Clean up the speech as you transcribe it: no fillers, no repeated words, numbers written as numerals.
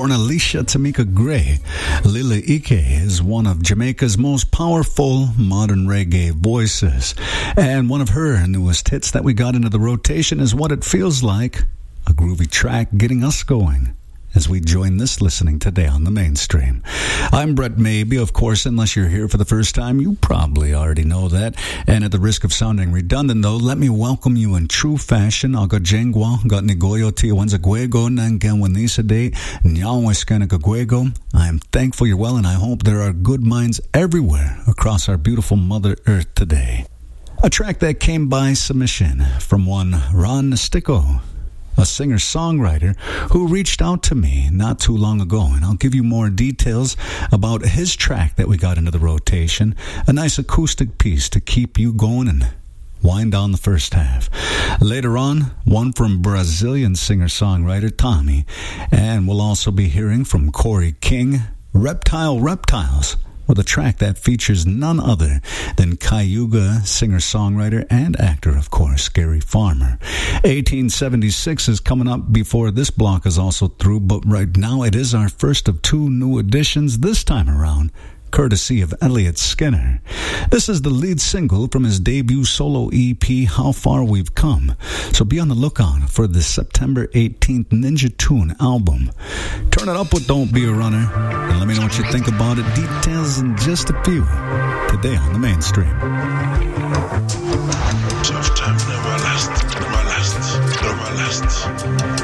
born Alicia Tamika Gray, Lila Ike is one of Jamaica's most powerful modern reggae voices. And one of her newest hits that we got into the rotation is What It Feels Like, a groovy track getting us going as we join this listening today on the Mainstream. I'm Brett Maybe, of course, unless you're here for the first time, you probably already know that. And at the risk of sounding redundant, though, let me welcome you in true fashion. Aga jengwa, got nigoyo tiawanza guego, nanganwanisa de, nyaweskana guego. I am thankful you're well, and I hope there are good minds everywhere across our beautiful Mother Earth today. A track that came by submission from one Ron Nastico, a singer-songwriter who reached out to me not too long ago, and I'll give you more details about his track that we got into the rotation, a nice acoustic piece to keep you going and wind down the first half. Later on, one from Brazilian singer-songwriter Tommy, and we'll also be hearing from Corey King, Reptiles, with a track that features none other than Cayuga singer-songwriter and actor, of course, Gary Farmer. 1876 is coming up before this block is also through, but right now it is our first of two new editions this time around, courtesy of Elliot Skinner. This is the lead single from his debut solo EP, How Far We've Come. So be on the lookout for the September 18th Ninja Tune album. Turn it up with Don't Be a Runner, and let me know what you think about it. Details in just a few. Today on the Mainstream. Tough time never lasts.